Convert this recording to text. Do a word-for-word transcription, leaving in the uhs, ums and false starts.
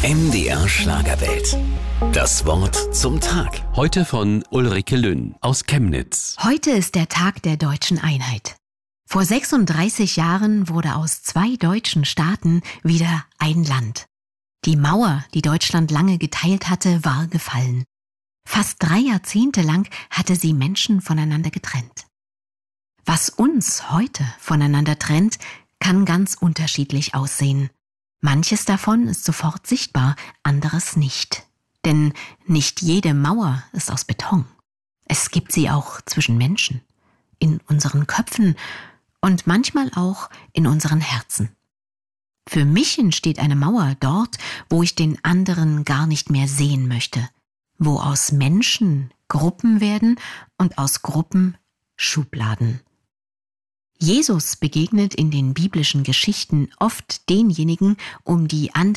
M D R Schlagerwelt. Das Wort zum Tag. Heute von Ulrike Lünn aus Chemnitz. Heute ist der Tag der deutschen Einheit. Vor sechsunddreißig Jahren wurde aus zwei deutschen Staaten wieder ein Land. Die Mauer, die Deutschland lange geteilt hatte, war gefallen. Fast drei Jahrzehnte lang hatte sie Menschen voneinander getrennt. Was uns heute voneinander trennt, kann ganz unterschiedlich aussehen. Manches davon ist sofort sichtbar, anderes nicht. Denn nicht jede Mauer ist aus Beton. Es gibt sie auch zwischen Menschen, in unseren Köpfen und manchmal auch in unseren Herzen. Für mich entsteht eine Mauer dort, wo ich den anderen gar nicht mehr sehen möchte, wo aus Menschen Gruppen werden und aus Gruppen Schubladen. Jesus begegnet in den biblischen Geschichten oft denjenigen, um die anderen